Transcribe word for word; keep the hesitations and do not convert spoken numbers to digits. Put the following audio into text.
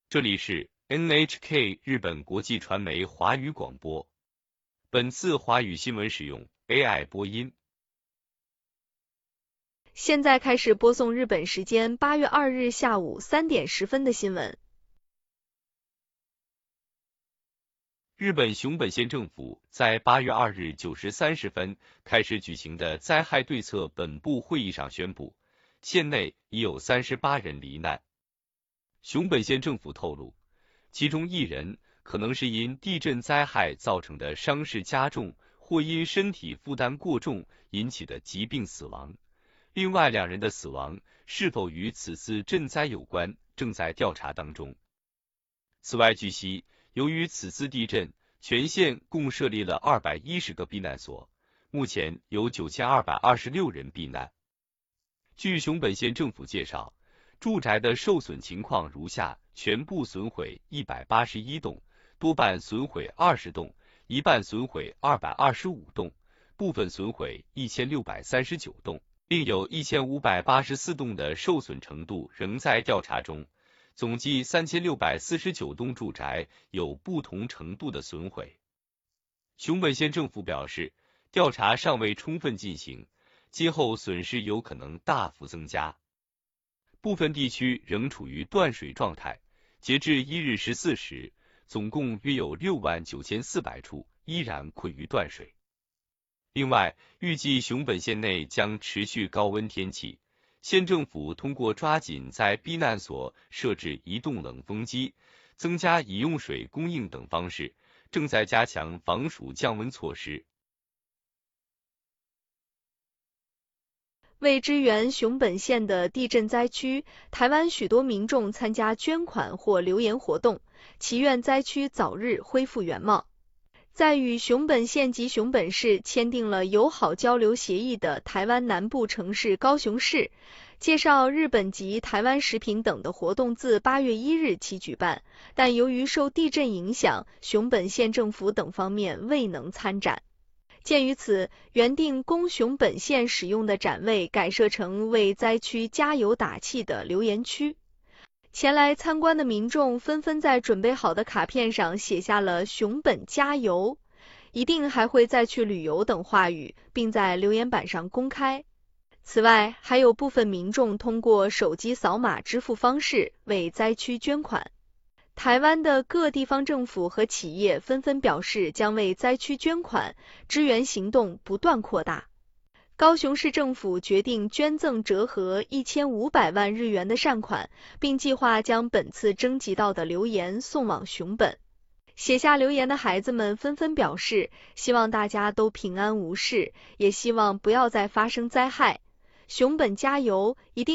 这里是 N H K 日本国际传媒华语广播。本次华语新闻使用 A I 播音。 现在开始播送日本时间八月二日下午三点十分的新闻。 日本熊本县政府在八月二日九时三十分开始举行的灾害对策本部会议上宣布，县内已有三十八人罹难。熊本县政府透露，其中一人可能是因地震灾害造成的伤势加重，或因身体负担过重引起的疾病死亡。另外两人的死亡是否与此次震灾有关，正在调查当中。此外，据悉，由于此次地震，全县共设立了二百一十个避难所，目前有九千二百二十六人避难。据熊本县政府介绍，住宅的受损情况如下：全部损毁一百八十一栋，多半损毁二十栋，一半损毁二百二十五栋，部分损毁一千六百三十九栋，另有一千五百八十四栋的受损程度仍在调查中。总计三千六百四十九栋住宅有不同程度的损毁。熊本县政府表示，调查尚未充分进行，今后损失有可能大幅增加。部分地区仍处于断水状态，截至一日十四时，总共约有六万九千四百处依然困于断水。另外，预计熊本县内将持续高温天气，县政府通过抓紧在避难所设置移动冷风机、增加饮用水供应等方式，正在加强防暑降温措施。 为支援熊本县的地震灾区，台湾许多民众参加捐款或留言活动，祈愿灾区早日恢复原貌。在与熊本县及熊本市签订了友好交流协议的台湾南部城市高雄市，介绍日本及台湾食品等的活动自八月一日起举办，但由于受地震影响，熊本县政府等方面未能参展。鉴于此，原定供熊本县使用的展位改设成为灾区加油打气的留言区。前来参观的民众纷纷在准备好的卡片上写下了熊本加油，一定还会再去旅游等话语，并在留言板上公开。此外，还有部分民众通过手机扫码支付方式为灾区捐款。台湾的各地方政府和企业纷纷表示将为灾区捐款，支援行动不断扩大。高雄市政府决定捐赠折合一千五百万日元的善款，并计划将本次征集到的留言送往熊本。写下留言的孩子们纷纷表示，希望大家都平安无事，也希望不要再发生灾害。熊本加油，一定